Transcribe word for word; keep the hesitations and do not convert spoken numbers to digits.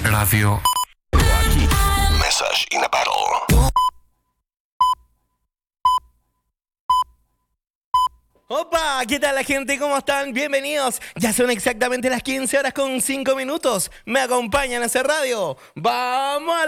Radio. Message in a Bottle. ¡Opa! ¿Qué tal la gente? ¿Cómo están? Bienvenidos. Ya son exactamente las quince horas con cinco minutos. Me acompañan a hacer radio. ¡Vamos!